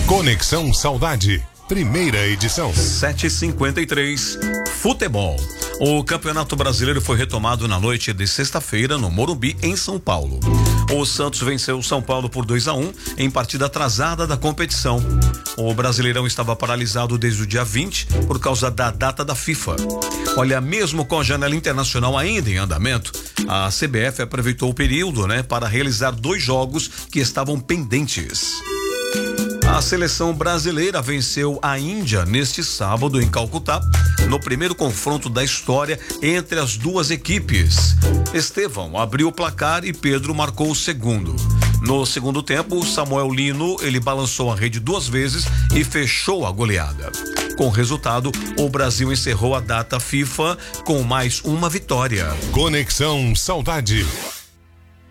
Conexão Saudade, primeira edição. 7h53, futebol. O Campeonato Brasileiro foi retomado na noite de sexta-feira no Morumbi, em São Paulo. O Santos venceu o São Paulo por 2-1 em partida atrasada da competição. O Brasileirão estava paralisado desde o dia 20 por causa da data da FIFA. Olha, mesmo com a janela internacional ainda em andamento, a CBF aproveitou o período, para realizar 2 jogos que estavam pendentes. A seleção brasileira venceu a Índia neste sábado em Calcutá, no primeiro confronto da história entre as duas equipes. Estevão abriu o placar e Pedro marcou o segundo. No segundo tempo, Samuel Lino, ele balançou a rede 2 vezes e fechou a goleada. Com o resultado, o Brasil encerrou a data FIFA com mais uma vitória. Conexão Saudade.